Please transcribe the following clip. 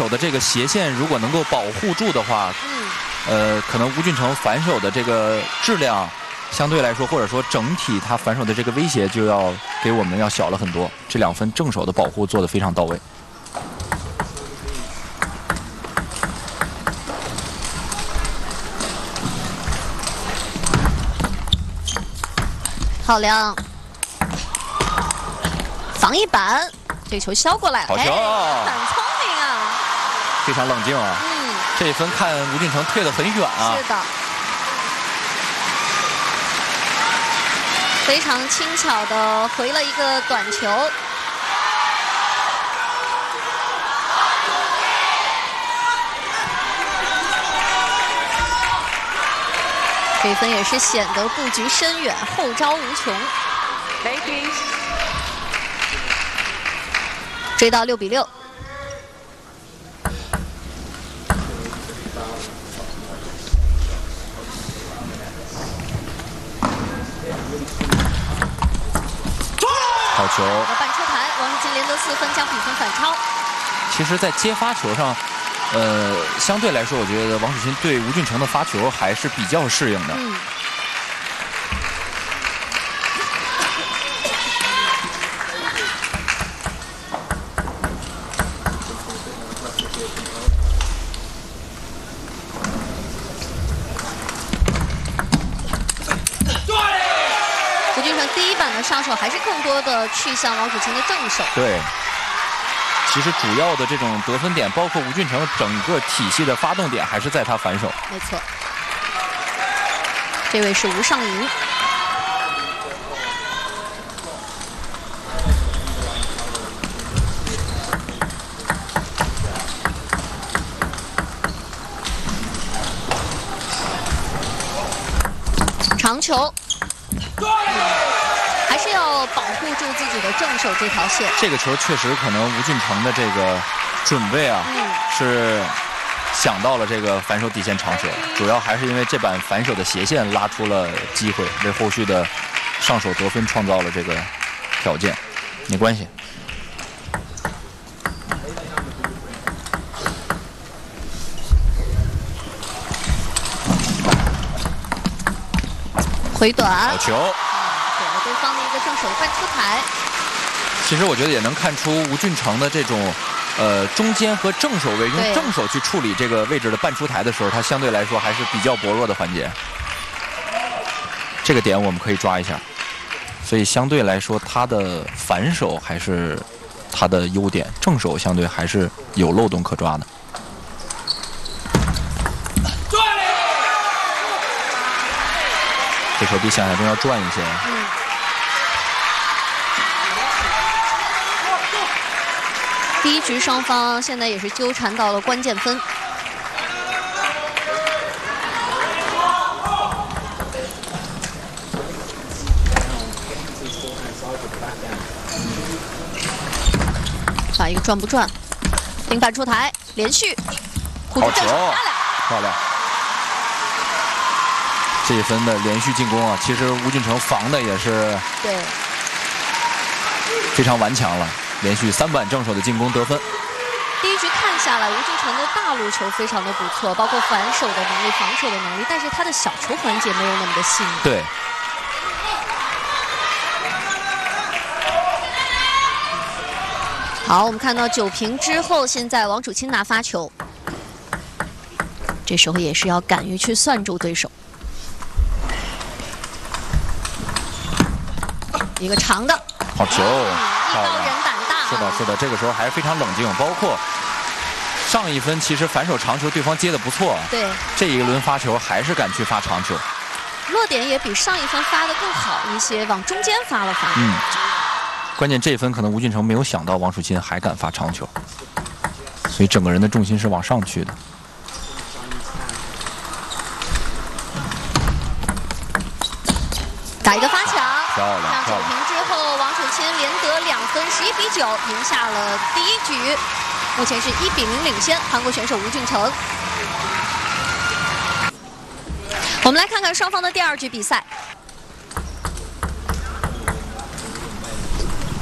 手的这个斜线如果能够保护住的话，可能吴俊成反手的这个质量相对来说，或者说整体他反手的这个威胁就要给我们要小了很多。这2分正手的保护做得非常到位。 郝亮防一板，这球削过来， 好球， 很聪明啊， 非常冷静啊。这一分看吴俊成退得很远啊。 是的，非常轻巧的回了一个短球。这分也是显得布局深远，后招无穷。追到6比6。 好球！ 半出台，王楚钦连得4分，将比分反超。 其实，在接发球上。相对来说，我觉得王楚钦对吴俊成的发球还是比较适应的。 吴俊成第一板的上手还是更多的去向王楚钦的正手。 对。其实主要的这种得分点，包括吴俊成整个体系的发动点，还是在他反手。 没错，这位是吴尚莹。长球。还是要保护住自己的正手这条线。 这个球确实可能吴俊成的这个准备啊，是想到了这个反手底线长球，主要还是因为这板反手的斜线拉出了机会，为后续的上手得分创造了这个条件。没关系。 回短。 好球。 对方的一个正手半出台， 其实我觉得也能看出吴俊成的这种，中间和正手位用正手去处理这个位置的半出台的时候，他相对来说还是比较薄弱的环节。这个点我们可以抓一下，所以相对来说他的反手还是他的优点，正手相对还是有漏洞可抓的。这手比想象中要转一些。 第一局双方现在也是纠缠到了关键分。把一个转不转，平板出台，连续， 好球，漂亮！这一分的连续进攻啊，其实吴俊成防的也是对非常顽强了。连续3板正手的进攻得分。 第一局看下来，吴俊成的大路球非常的不错，包括反手的能力、防守的能力，但是他的小球环节没有那么的细腻。 对。 好，我们看到9平之后，现在王楚钦拿发球，这时候也是要敢于去算住对手。一个长的， 好球， 艺高人胆大。 是的，是的，这个时候还是非常冷静。包括上一分，其实反手长球对方接的不错， 对， 这一轮发球还是敢去发长球， 落点也比上一分发的更好一些，往中间发了发。 关键这一分可能吴俊成没有想到王楚钦还敢发长球，所以整个人的重心是往上去的。 打一个发抢， 漂亮！ 让9平之后，王楚钦连得2分，11比9赢下了第一局，目前是1比0领先韩国选手吴俊成。我们来看看双方的第2局比赛。